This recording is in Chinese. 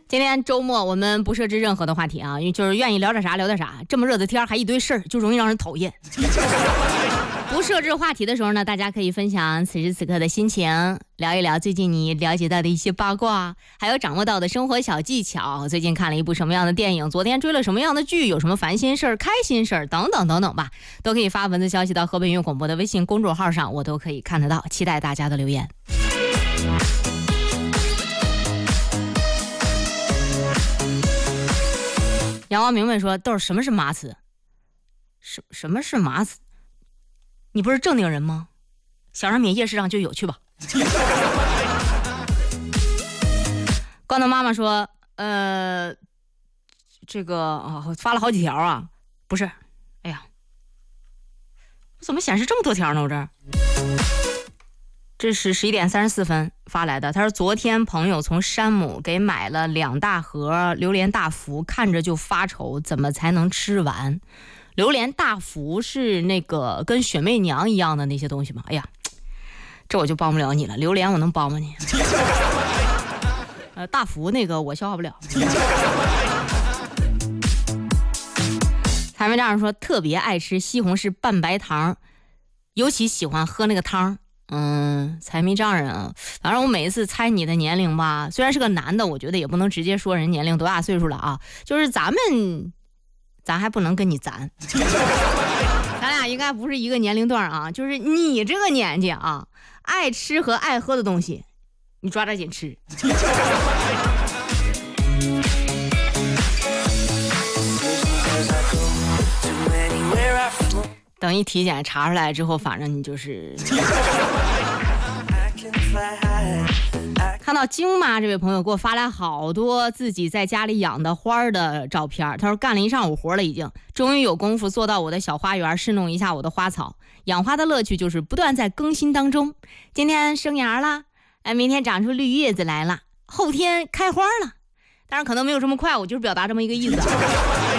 今天周末我们不设置任何的话题啊，因为就是愿意聊点啥聊点啥。这么热的天还一堆事儿，就容易让人讨厌。不设置话题的时候呢，大家可以分享此时此刻的心情，聊一聊最近你了解到的一些八卦，还有掌握到的生活小技巧。最近看了一部什么样的电影，昨天追了什么样的剧，有什么烦心事儿、开心事儿等等等等吧，都可以发文字消息到河北音乐广播的微信公众号上，我都可以看得到。期待大家的留言。阳光明媚说：“豆儿，什么是麻子？什么是麻子？你不是正定人吗？小商品夜市上就有，去吧。”光头妈妈说：“这个发了好几条啊，不是，哎呀，我怎么显示这么多条呢？我这儿。”这是11点34分发来的。他说昨天朋友从山姆给买了2大盒榴莲大福，看着就发愁，怎么才能吃完？榴莲大福是那个跟雪媚娘一样的那些东西吗？哎呀，这我就帮不了你了。榴莲我能帮帮你，大福那个我消化不了。财媒丈人说特别爱吃西红柿拌白糖，尤其喜欢喝那个汤。财迷丈人啊，反正我每一次猜你的年龄吧，虽然是个男的，我觉得也不能直接说人年龄多大岁数了啊，就是咱还不能跟你咱俩应该不是一个年龄段啊，就是你这个年纪啊，爱吃和爱喝的东西，你抓紧吃。等一体检查出来之后，反正你就是看到京妈这位朋友给我发来好多自己在家里养的花的照片。他说干了一上午活了，已经终于有功夫做到我的小花园，侍弄一下我的花草。养花的乐趣就是不断在更新当中。今天生芽了，明天长出绿叶子来了，后天开花了。当然可能没有这么快，我就是表达这么一个意思。